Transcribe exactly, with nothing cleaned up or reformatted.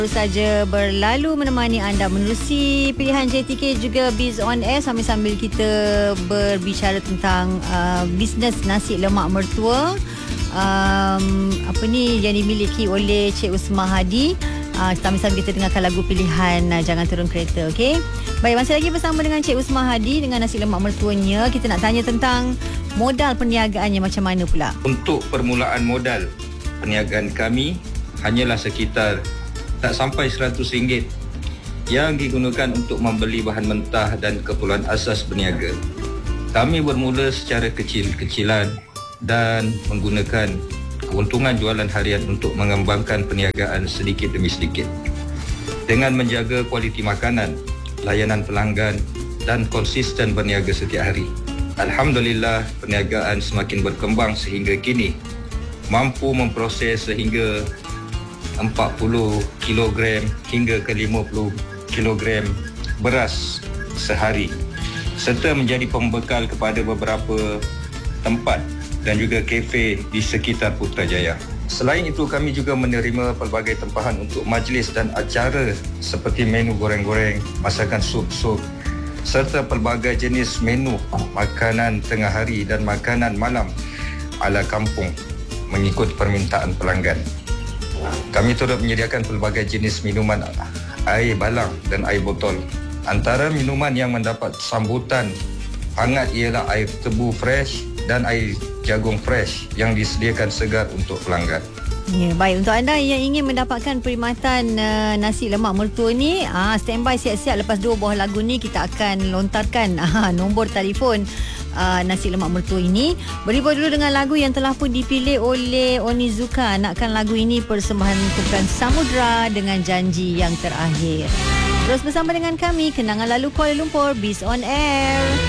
Baru saja berlalu menemani anda menerusi pilihan J T K juga Biz on Air sambil-sambil kita berbicara tentang uh, bisnes nasi lemak mertua um, apa ni yang dimiliki oleh Cik Usmah Hadi. Uh, sambil-sambil kita dengarkan lagu pilihan uh, Jangan Turun Kereta. Okey. Baik, masih lagi bersama dengan Cik Usmah Hadi dengan nasi lemak mertuanya. Kita nak tanya tentang modal perniagaannya macam mana pula. Untuk permulaan modal perniagaan kami hanyalah sekitar tak sampai seratus ringgit yang digunakan untuk membeli bahan mentah dan keperluan asas berniaga. Kami bermula secara kecil-kecilan dan menggunakan keuntungan jualan harian untuk mengembangkan perniagaan sedikit demi sedikit. Dengan menjaga kualiti makanan, layanan pelanggan dan konsisten berniaga setiap hari. Alhamdulillah, perniagaan semakin berkembang sehingga kini mampu memproses sehingga empat puluh kilogram hingga ke lima puluh kilogram beras sehari serta menjadi pembekal kepada beberapa tempat dan juga kafe di sekitar Putrajaya. Selain itu, kami juga menerima pelbagai tempahan untuk majlis dan acara seperti menu goreng-goreng, masakan sup-sup serta pelbagai jenis menu makanan tengah hari dan makanan malam ala kampung mengikut permintaan pelanggan. Kami turut menyediakan pelbagai jenis minuman air balang dan air botol. Antara minuman yang mendapat sambutan hangat ialah air tebu fresh dan air jagung fresh yang disediakan segar untuk pelanggan. Ya, baik, untuk anda yang ingin mendapatkan perkhidmatan uh, nasi lemak mertua ni, ah, standby siap-siap. Lepas dua buah lagu ni kita akan lontarkan ah, nombor telefon uh, nasi lemak mertua ini. Beribu dulu dengan lagu yang telah pun dipilih oleh Onizuka. Nakkan lagu ini persembahan Kumpulan Samudra dengan Janji Yang Terakhir. Terus bersama dengan kami, Kenangan Lalu Kuala Lumpur, Biz on Air.